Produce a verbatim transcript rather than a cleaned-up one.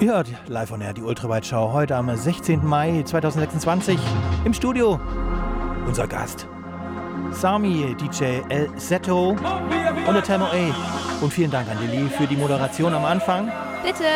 Ja, die- live on Air, die Ultraweit-Schau, heute am sechzehnten Mai zweitausendsechsundzwanzig. Im Studio unser Gast, Sami, D J El Seto und der Tamo A. Und vielen Dank an Lilly für die Moderation am Anfang. Bitte.